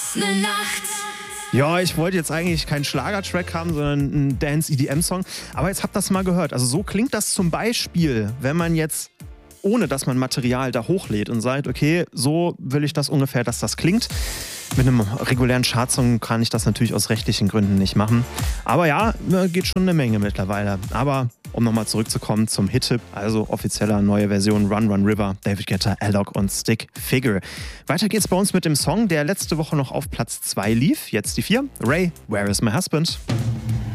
Ja, ich wollte jetzt eigentlich keinen Schlagertrack haben, sondern einen Dance-EDM-Song. Aber jetzt habt ihr das mal gehört. Also so klingt das zum Beispiel, wenn man jetzt, ohne dass man Material da hochlädt und sagt, okay, so will ich das ungefähr, dass das klingt. Mit einem regulären Chartsong kann ich das natürlich aus rechtlichen Gründen nicht machen. Aber ja, geht schon eine Menge mittlerweile. Aber um nochmal zurückzukommen zum Hit-Tipp, also offizieller neue Version Run Run River, David Guetta, Alok und Stick Figure. Weiter geht's bei uns mit dem Song, der letzte Woche noch auf Platz 2 lief. Jetzt die 4. Ray, Where is my husband?